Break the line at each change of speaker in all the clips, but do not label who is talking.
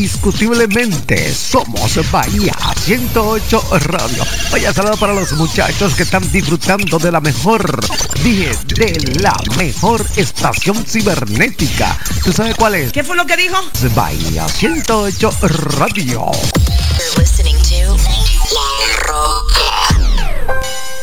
indiscutiblemente somos Bahía 108 Radio. Vaya saludo para los muchachos que están disfrutando de la mejor, dije, de la mejor estación cibernética. ¿Tú sabes cuál es?
¿Qué fue lo que dijo?
Bahía 108 Radio.
You're listening to La Roca.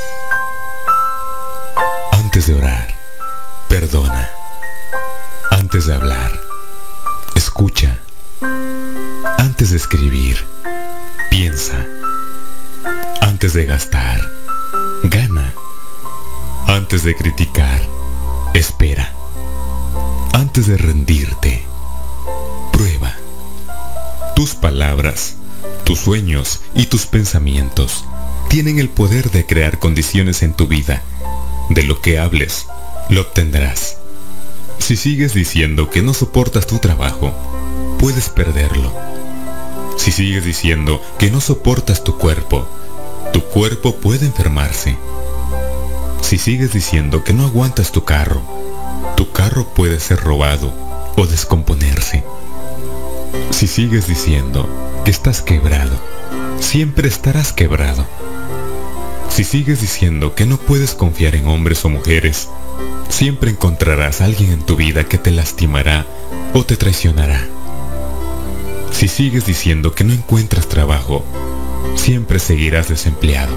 Antes de orar, perdona. Antes de hablar, escucha. Antes de escribir, piensa. Antes de gastar, gana. Antes de criticar, espera. Antes de rendirte, prueba. Tus palabras, tus sueños y tus pensamientos tienen el poder de crear condiciones en tu vida. De lo que hables, lo obtendrás. Si sigues diciendo que no soportas tu trabajo, puedes perderlo. Si sigues diciendo que no soportas tu cuerpo puede enfermarse. Si sigues diciendo que no aguantas tu carro puede ser robado o descomponerse. Si sigues diciendo que estás quebrado, siempre estarás quebrado. Si sigues diciendo que no puedes confiar en hombres o mujeres, siempre encontrarás a alguien en tu vida que te lastimará o te traicionará. Si sigues diciendo que no encuentras trabajo, siempre seguirás desempleado.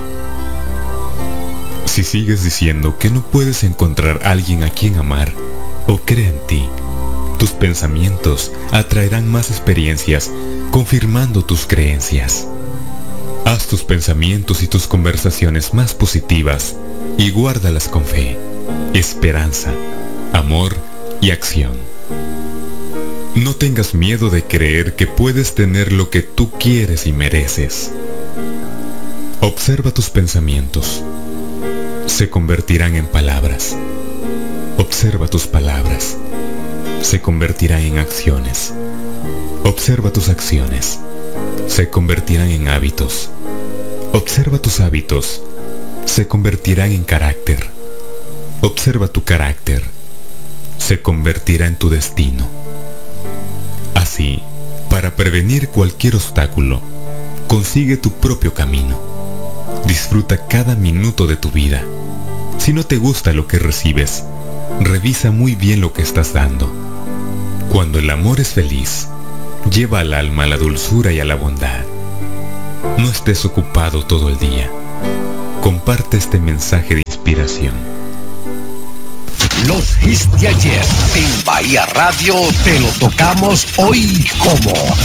Si sigues diciendo que no puedes encontrar a alguien a quien amar o cree en ti, tus pensamientos atraerán más experiencias confirmando tus creencias. Haz tus pensamientos y tus conversaciones más positivas y guárdalas con fe, esperanza, amor y acción. No tengas miedo de creer que puedes tener lo que tú quieres y mereces. Observa tus pensamientos. Se convertirán en palabras. Observa tus palabras. Se convertirán en acciones. Observa tus acciones. Se convertirán en hábitos. Observa tus hábitos. Se convertirán en carácter. Observa tu carácter. Se convertirá en tu destino. Así, para prevenir cualquier obstáculo, consigue tu propio camino. Disfruta cada minuto de tu vida. Si no te gusta lo que recibes, revisa muy bien lo que estás dando. Cuando el amor es feliz, lleva al alma a la dulzura y a la bondad. No estés ocupado todo el día. Comparte este mensaje de inspiración.
Los hits de ayer en Bahía Radio te lo tocamos hoy como